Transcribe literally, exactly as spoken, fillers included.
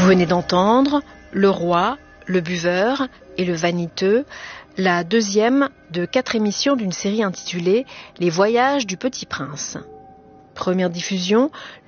Vous venez d'entendre Le Roi, Le Buveur et Le Vaniteux, la deuxième de quatre émissions d'une série intitulée Les Voyages du Petit Prince. Première diffusion